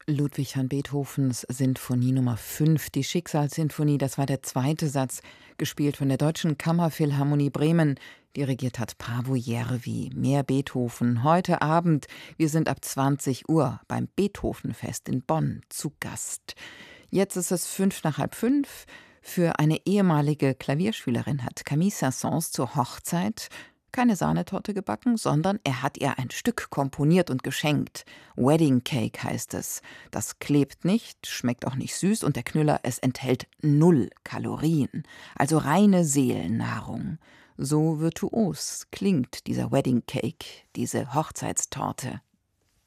Ludwig van Beethovens Sinfonie Nummer 5, die Schicksalssinfonie, das war der zweite Satz, gespielt von der Deutschen Kammerphilharmonie Bremen. Dirigiert hat Paavo Järvi. Mehr Beethoven heute Abend. Wir sind ab 20 Uhr beim Beethovenfest in Bonn zu Gast. Jetzt ist es 5:05. Für eine ehemalige Klavierschülerin hat Camille Saint-Saëns zur Hochzeit keine Sahnetorte gebacken, sondern er hat ihr ein Stück komponiert und geschenkt. Wedding Cake heißt es. Das klebt nicht, schmeckt auch nicht süß und der Knüller, es enthält 0 Kalorien. Also reine Seelennahrung. So virtuos klingt dieser Wedding Cake, diese Hochzeitstorte.